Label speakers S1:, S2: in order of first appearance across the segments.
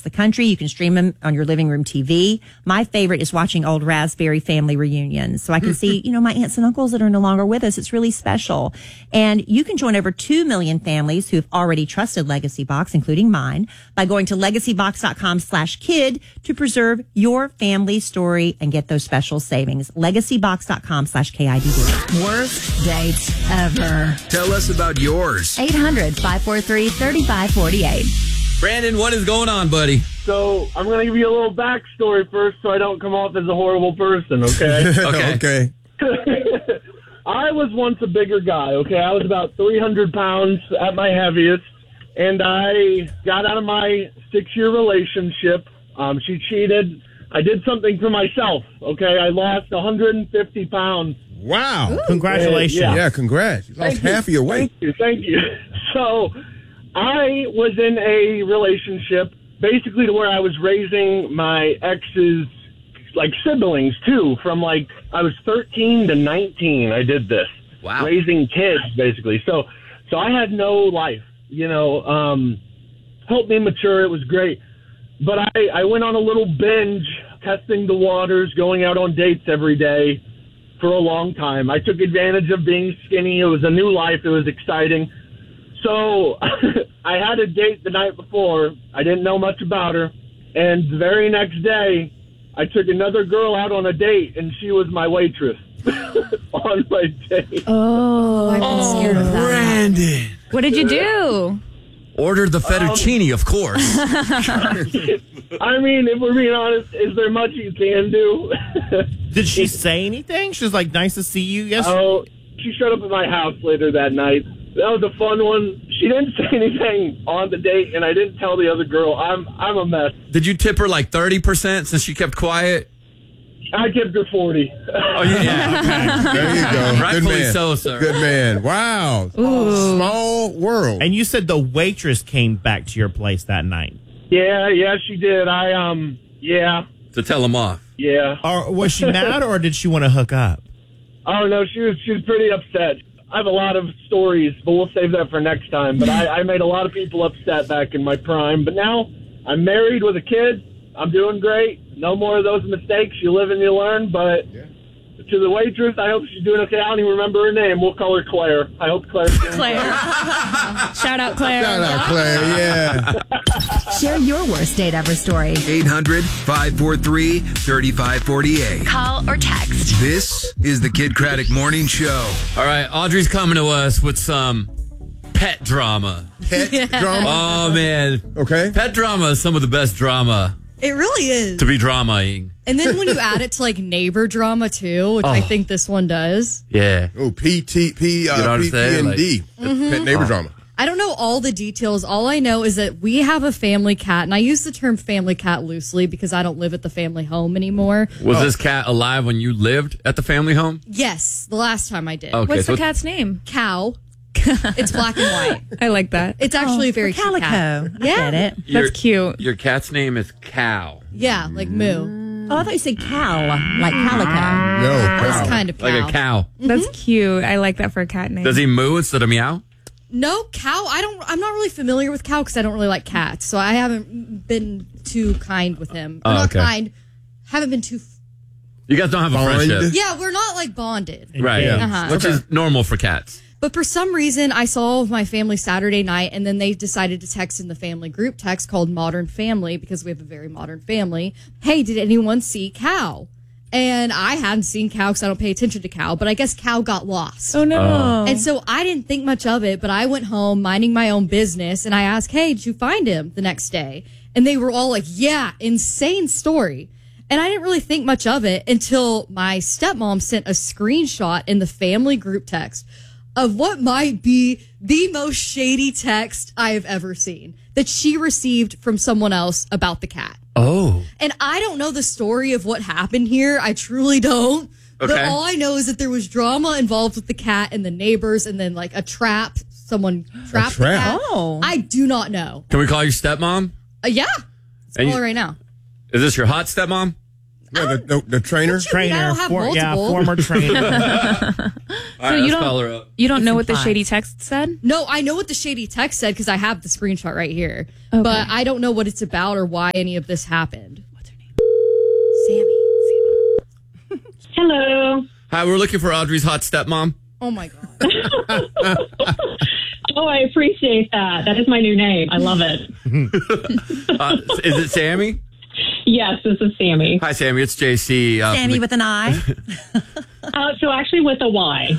S1: the country. You can stream them on your living room TV. My favorite is watching old Raspberry family reunions. So I can see, my aunts and uncles that are no longer with us. It's really special. And you can join over 2 million families who have already trusted Legacy Box, including mine, by going to legacybox.com/kid to preserve your family story and get those special savings. Legacybox.com/KIDD.
S2: Worst dates ever.
S3: Tell us about yours.
S2: 800-543-3548.
S4: Brandon, what is going on, buddy?
S5: So I'm going to give you a little backstory first so I don't come off as a horrible person, okay?
S4: Okay.
S5: I was once a bigger guy, okay? I was about 300 pounds at my heaviest, and I got out of my 6-year relationship. She cheated. I did something for myself, okay? I lost 150 pounds.
S6: Wow.
S7: Ooh. Congratulations.
S6: Yeah, congrats. You lost half of your weight.
S5: Thank you. So I was in a relationship basically to where I was raising my ex's siblings too. From I was 13 to 19. I did this.
S4: Wow.
S5: Raising kids basically. So I had no life. Helped me mature. It was great. But I went on a little binge, testing the waters, going out on dates every day for a long time. I took advantage of being skinny. It was a new life. It was exciting. So I had a date the night before. I didn't know much about her. And the very next day, I took another girl out on a date, and she was my waitress on my date.
S2: Oh, I've been scared of that.
S4: Brandon.
S7: What did you do?
S4: Ordered the fettuccine, of course.
S5: I mean, if we're being honest, is there much you can do?
S6: Did she say anything? She was like, nice to see you. Yes.
S5: Oh, she showed up at my house later that night. That was a fun one. She didn't say anything on the date, and I didn't tell the other girl. I'm a mess.
S4: Did you tip her 30% since she kept quiet?
S5: I tipped her 40.
S4: Oh, yeah.
S6: There you go.
S4: Rightfully
S6: Good man.
S4: so, sir.
S6: Good man. Wow.
S7: Ooh.
S6: Small world.
S8: And you said the waitress came back to your place that night.
S5: Yeah, she did. Yeah.
S4: To tell him off.
S5: Yeah.
S8: Or was she mad, or did she want to hook up?
S5: Oh, no, she was pretty upset. I have a lot of stories, but we'll save that for next time. But I made a lot of people upset back in my prime. But now I'm married with a kid. I'm doing great. No more of those mistakes. You live and you learn. But to the waitress, I hope she's doing okay. I don't even remember her name. We'll call her Claire. I hope Claire's doing
S7: Claire. Shout out, Claire.
S6: Shout out, Claire. Yeah.
S2: Share your worst date ever story.
S3: 800-543-3548.
S2: Call or text.
S3: This is the Kid Craddock Morning Show.
S4: All right, Audrey's coming to us with some pet drama.
S6: Pet drama.
S4: Oh, man.
S6: Okay.
S4: Pet drama is some of the best drama
S9: It really is.
S4: to be dramaing.
S9: And then when you add it to neighbor drama too, which I think this one does.
S4: Yeah.
S6: Oh, PTP,
S4: know what I'm saying?
S6: PPND. Pet neighbor drama.
S9: I don't know all the details. All I know is that we have a family cat, and I use the term family cat loosely because I don't live at the family home anymore.
S4: Was this cat alive when you lived at the family home?
S9: Yes, the last time I did.
S4: Okay,
S7: What's
S4: so
S7: the cat's name?
S9: Cow. It's black and white.
S7: I like that.
S9: It's actually a very cute
S1: Calico.
S9: cat.
S1: I get it.
S4: your-
S7: That's cute.
S4: Your cat's name is Cow.
S9: Yeah, like moo.
S1: Oh, I thought you said cow, like calico.
S6: No.
S9: This
S6: Wow.
S9: kind of cow.
S4: Like a cow.
S7: That's cute. I like that for a cat name.
S4: Does he moo instead of meow?
S9: No, cow. I'm not really familiar with cow because I don't really like cats, so I haven't been too kind with him. Or not
S4: okay.
S9: kind. Haven't been too.
S4: You guys don't have a
S6: Bond?
S4: friendship.
S9: Yeah, we're not bonded.
S4: Right.
S9: Uh-huh.
S4: Which is normal for cats.
S9: But for some reason, I saw my family Saturday night, and then they decided to text in the family group text called Modern Family because we have a very modern family. Hey, did anyone see Cow? And I hadn't seen Cow because I don't pay attention to Cow, but I guess Cow got lost.
S7: Oh, no.
S9: And so I didn't think much of it, but I went home minding my own business, and I asked, hey, did you find him the next day? And they were all like, yeah, insane story. And I didn't really think much of it until my stepmom sent a screenshot in the family group text of what might be the most shady text I have ever seen that she received from someone else about the cat.
S4: Oh.
S9: And I don't know the story of what happened here. I truly don't.
S4: Okay.
S9: But all I know is that there was drama involved with the cat and the neighbors and then a trap. Someone trapped the cat.
S1: Oh.
S9: I do not know.
S4: Can we call your stepmom?
S9: Yeah. Let's
S4: And
S9: call
S4: you-
S9: her right now.
S4: Is this your hot stepmom?
S10: Yeah, the trainer.
S8: Trainer,
S9: I don't have multiple.
S8: former trainer.
S4: All right, let's call her up.
S7: You don't know what the
S1: fine.
S7: shady text said?
S9: No, I know what the shady text said because I have the screenshot right here.
S7: Okay.
S9: But I don't know what it's about or why any of this happened.
S7: What's her name?
S9: Sammy.
S11: Hello.
S4: Hi, we're looking for Audrey's hot stepmom.
S9: Oh my God.
S11: Oh, I appreciate that. That is my new name. I love it.
S4: Is it Sammy?
S11: Yes, this is Sammy.
S4: Hi, Sammy. It's JC.
S1: Sammy with an I.
S11: So actually with a Y.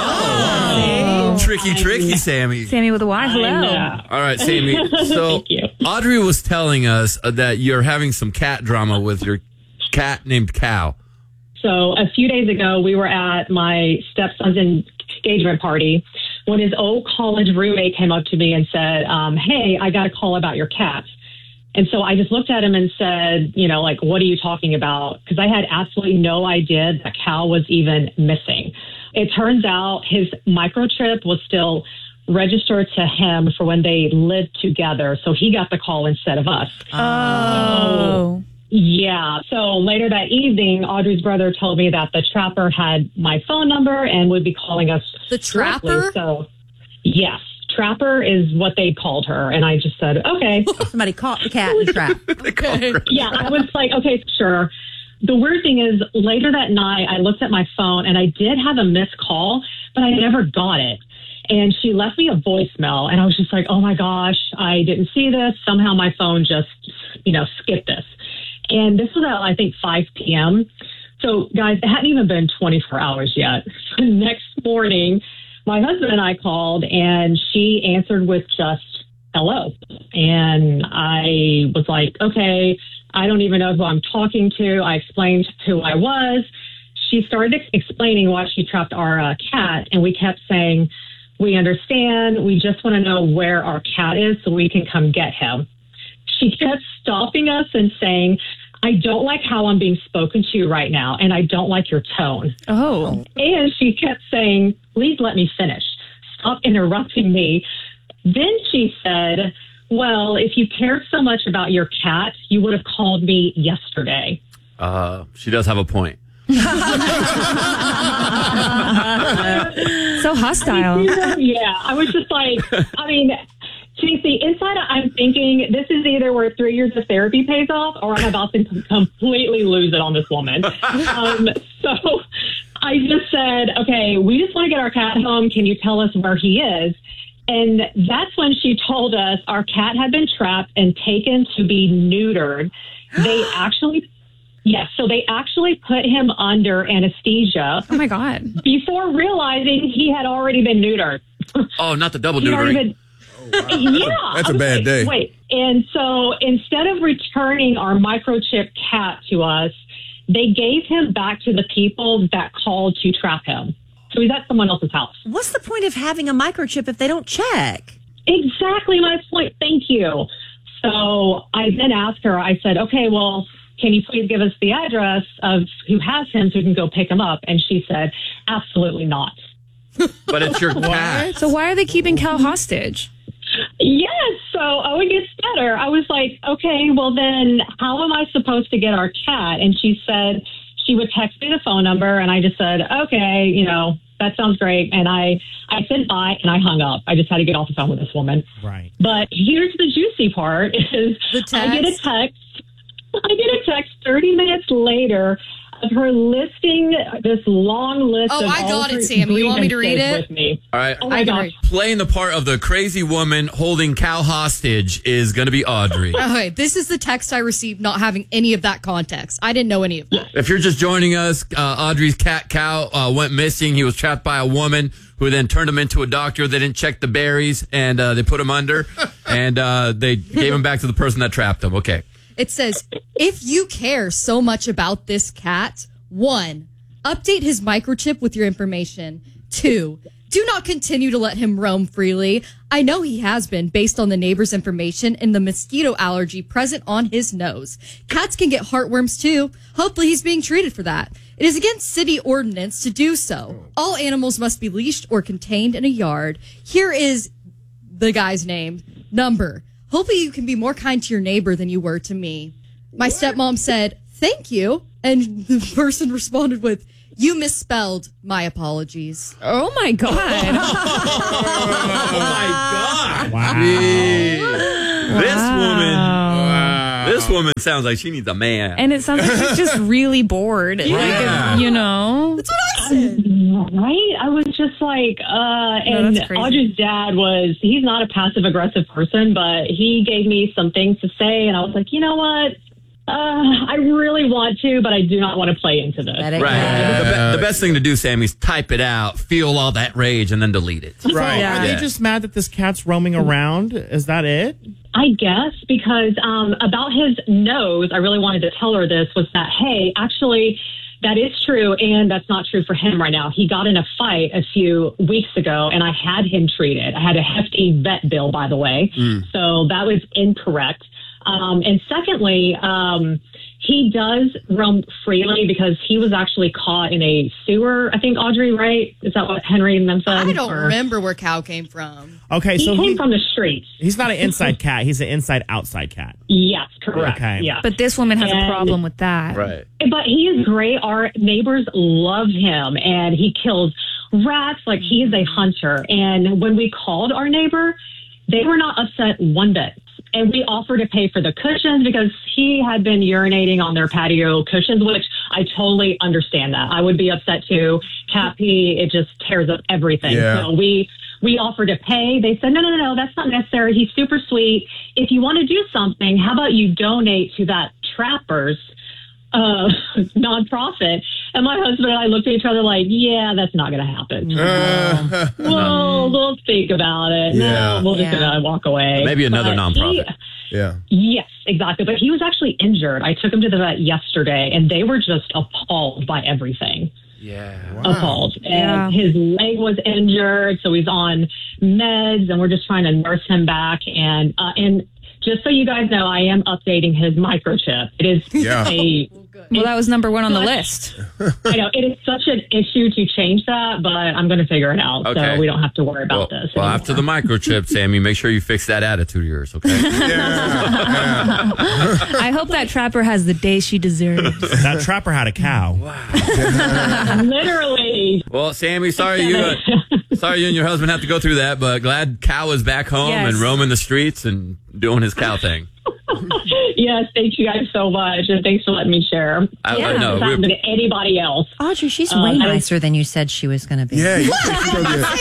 S4: Tricky, Sammy.
S7: Sammy with a Y. Hello.
S11: I know.
S4: All right, Sammy. So
S11: Thank you.
S4: Audrey was telling us that you're having some cat drama with your cat named Cow.
S11: So a few days ago, we were at my stepson's engagement party when his old college roommate came up to me and said, hey, I got a call about your cat. And so I just looked at him and said, what are you talking about? Because I had absolutely no idea that Cal was even missing. It turns out his microchip was still registered to him for when they lived together. So he got the call instead of us.
S7: Oh.
S11: Yeah. So later that evening, Audrey's brother told me that the trapper had my phone number and would be calling us.
S9: The
S11: directly.
S9: trapper?
S11: So, yes. Trapper is what they called her. And I just said, okay.
S1: Somebody caught the cat in the trap.
S11: Yeah, I was like, okay, sure. The weird thing is later that night, I looked at my phone and I did have a missed call, but I never got it. And she left me a voicemail and I was just like, oh my gosh, I didn't see this. Somehow my phone just, skipped this. And this was at, I think, 5 p.m. So guys, it hadn't even been 24 hours yet. So next morning, my husband and I called and she answered with just hello. And I was like, okay, I don't even know who I'm talking to. I explained who I was. She started explaining why she trapped our cat. And we kept saying, we understand. We just want to know where our cat is so we can come get him. She kept stopping us and saying, I don't like how I'm being spoken to right now, and I don't like your tone.
S7: Oh.
S11: And she kept saying, please let me finish. Stop interrupting me. Then she said, well, if you cared so much about your cat, you would have called me yesterday.
S4: She does have a point.
S7: So hostile.
S11: Yeah, I was just like, Casey, inside I'm thinking this is either where 3 years of therapy pays off or I'm about to completely lose it on this woman. So I just said, okay, we just want to get our cat home. Can you tell us where he is? And that's when she told us our cat had been trapped and taken to be neutered. So they actually put him under anesthesia.
S7: Oh my God.
S11: Before realizing he had already been neutered.
S4: Oh, not the double neutering.
S10: That's a bad day.
S11: Wait. And so instead of returning our microchip cat to us, they gave him back to the people that called to trap him. So he's at someone else's house.
S1: What's the point of having a microchip if they don't check?
S11: Exactly my point. Thank you. So I then asked her, I said, okay, well, can you please give us the address of who has him so we can go pick him up? And she said, absolutely not.
S4: But it's your cat.
S7: So why are they keeping Cal hostage?
S11: Yes. So, it gets better. I was like, okay, well then how am I supposed to get our cat? And she said she would text me the phone number. And I just said, okay, that sounds great. And I said bye and I hung up. I just had to get off the phone with this woman.
S8: Right.
S11: But here's the juicy part is I get a text 30 minutes later of her listing this long list of
S9: I
S11: all
S9: got
S11: her
S9: it, Sammy. You want me to read
S11: grievances
S9: it?
S11: with me.
S4: All right.
S11: Oh my gosh.
S4: Playing the part of the crazy woman holding Cal hostage is going to be Audrey.
S9: Okay, this is the text I received not having any of that context. I didn't know any of that.
S4: If you're just joining us, Audrey's cat Cal went missing. He was trapped by a woman who then turned him into a doctor. They didn't check the berries and they put him under and they gave him back to the person that trapped him. Okay.
S9: It says, if you care so much about this cat, 1, update his microchip with your information. 2, do not continue to let him roam freely. I know he has been based on the neighbor's information and the mosquito allergy present on his nose. Cats can get heartworms too. Hopefully he's being treated for that. It is against city ordinance to do so. All animals must be leashed or contained in a yard. Here is the guy's name, number. Hopefully you can be more kind to your neighbor than you were to me. My stepmom said, thank you. And the person responded with, "You misspelled. My apologies."
S7: Oh my God.
S4: Oh my God!
S8: Wow.
S4: This woman sounds like she needs a man.
S7: And it sounds like she's just really bored.
S4: Yeah.
S7: Like, you know?
S9: That's what I said.
S11: Right? I was just like, and
S7: that's crazy.
S11: Audrey's dad he's not a passive aggressive person, but he gave me some things to say, and I was like, you know what? I really want to, but I do not want to play into this.
S1: Let it
S4: Right. The best thing to do, Sammy, is type it out, feel all that rage, and then delete it.
S8: Right.
S7: Yeah.
S8: Are they just mad that this cat's roaming around? Is that it?
S11: I guess because about his nose, I really wanted to tell her this was that, hey, actually, that is true, and that's not true for him right now. He got in a fight a few weeks ago, and I had him treated. I had a hefty vet bill, by the way, so that was incorrect. And secondly, he does roam freely because he was actually caught in a sewer. I think, Audrey, right? Is that what Henry and them said?
S9: I don't remember where Cal came from.
S8: Okay,
S11: He
S8: so
S11: came from the streets.
S8: he's not an inside cat. He's an inside-outside cat.
S11: Yes, correct.
S8: Okay.
S11: Yeah.
S7: But this woman has a
S11: And-
S7: problem with that.
S4: Right.
S11: But he is great. Our neighbors love him, and he kills rats like he is a hunter. And when we called our neighbor, they were not upset one bit. And we offered to pay for the cushions because he had been urinating on their patio cushions, which I totally understand that. I would be upset too. Cat pee, it just tears up everything.
S10: Yeah.
S11: So we offered to pay. They said, no, that's not necessary. He's super sweet. If you want to do something, how about you donate to that Trappers nonprofit? And my husband and I looked at each other like, yeah, that's not going to happen. Well, we'll think about it.
S10: Yeah.
S11: No, we'll just walk away.
S4: Maybe another
S11: But
S4: nonprofit.
S10: Yeah.
S11: Yes, exactly. But he was actually injured. I took him to the vet yesterday, and they were just appalled by everything.
S4: Yeah.
S11: Appalled. And his leg was injured, so he's on meds, and we're just trying to nurse him back. And just so you guys know, I am updating his microchip. It is
S7: Well, that was number one on the list.
S11: I know. It is such an issue to change that, but I'm going to figure it out
S4: Okay.
S11: so we don't have to worry about this.
S4: Well, after the microchip, Sammy, make sure you fix that attitude of yours, okay?
S7: I hope that trapper has the day she deserves.
S8: That trapper had a cow.
S11: Literally.
S4: Well, Sammy, sorry you and your husband have to go through that, but glad Cow is back home
S7: Yes.
S4: and roaming the streets and doing his cow thing.
S11: Yes, thank you guys so much, and thanks for letting me share.
S4: I know.
S11: If it happened to anybody else.
S1: Audrey, she's way nicer than you said she was going to be.
S10: Yeah, you think she's gonna be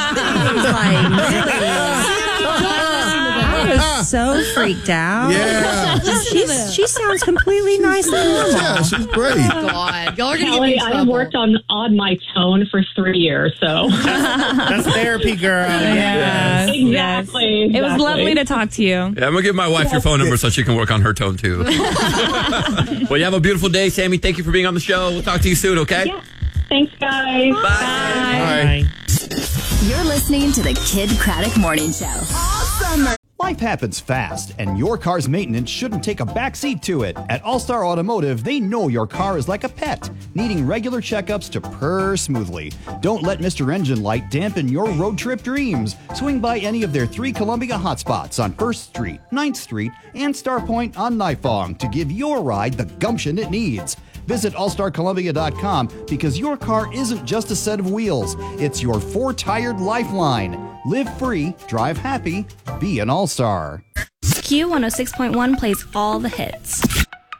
S1: I was so freaked out.
S10: Yeah.
S1: She sounds completely nice and normal.
S10: Yeah, she's great.
S9: God, y'all are gonna get me
S11: Kelly,
S9: in
S11: I have
S9: trouble.
S11: worked on my tone for 3 years, so
S8: That's therapy, girl.
S7: Yeah.
S11: exactly.
S7: It was lovely to talk to you.
S4: Yeah, I'm going to give my wife your phone number so she can work on her tone, too. Well, you have a beautiful day, Sammy. Thank you for being on the show. We'll talk to you soon, okay?
S11: Yeah. Thanks, guys.
S10: Bye.
S2: You're listening to the Kid Craddock Morning Show.
S12: Life happens fast, and your car's maintenance shouldn't take a backseat to it. At All-Star Automotive, they know your car is like a pet, needing regular checkups to purr smoothly. Don't let Mr. Engine Light dampen your road trip dreams. Swing by any of their 3 Columbia hotspots on 1st Street, 9th Street, and Starpoint on Nifong to give your ride the gumption it needs. Visit allstarcolumbia.com because your car isn't just a set of wheels. It's your 4-tired lifeline. Live free, drive happy, be an all-star.
S13: Q106.1 plays all the hits.